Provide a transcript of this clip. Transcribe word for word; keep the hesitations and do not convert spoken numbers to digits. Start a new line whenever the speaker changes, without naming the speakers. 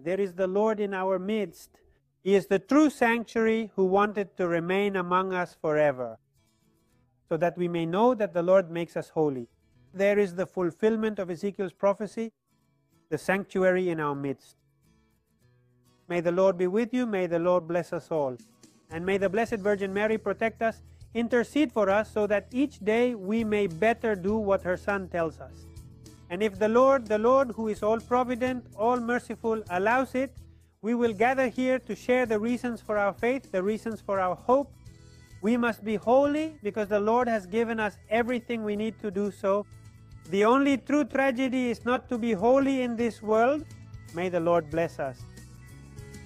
There is the Lord in our midst. He is the true sanctuary who wanted to remain among us forever, so that we may know that the Lord makes us holy. There is the fulfillment of Ezekiel's prophecy, the sanctuary in our midst. May the Lord be with you. May the Lord bless us all. And may the Blessed Virgin Mary protect us, intercede for us, so that each day we may better do what her Son tells us. And if the Lord, the Lord who is all-provident, all-merciful, allows it, we will gather here to share the reasons for our faith, the reasons for our hope. We must be holy because the Lord has given us everything we need to do so. The only true tragedy is not to be holy in this world. May the Lord bless us.